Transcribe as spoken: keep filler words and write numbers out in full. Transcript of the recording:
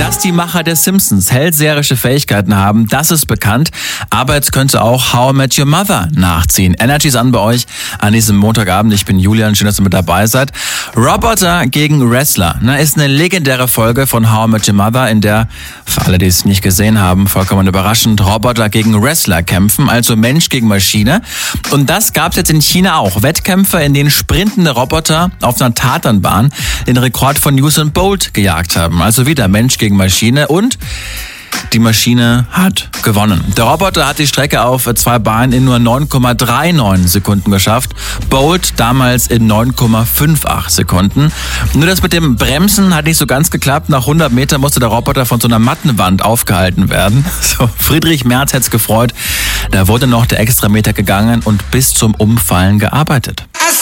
Dass die Macher der Simpsons hellseherische Fähigkeiten haben, das ist bekannt. Aber jetzt könnte auch How I Met Your Mother nachziehen. Energy ist an bei euch an diesem Montagabend. Ich bin Julian, schön, dass ihr mit dabei seid. Roboter gegen Wrestler. Na, ist eine legendäre Folge von How I Met Your Mother, in der, für alle, die es nicht gesehen haben, vollkommen überraschend, Roboter gegen Wrestler kämpfen, also Mensch gegen Maschine. Und das gab es jetzt in China auch. Wettkämpfe, in denen sprintende Roboter auf einer Tatanbahn den Rekord von Usain Bolt gejagt haben. Also wieder Mensch gegen Maschine und die Maschine hat gewonnen. Der Roboter hat die Strecke auf zwei Bahnen in nur neun Komma neununddreißig Sekunden geschafft. Bolt damals in neun Komma achtundfünfzig Sekunden. Nur das mit dem Bremsen hat nicht so ganz geklappt. Nach hundert Metern musste der Roboter von so einer Mattenwand aufgehalten werden. So, Friedrich Merz hätte es gefreut. Da wurde noch der Extrameter gegangen und bis zum Umfallen gearbeitet.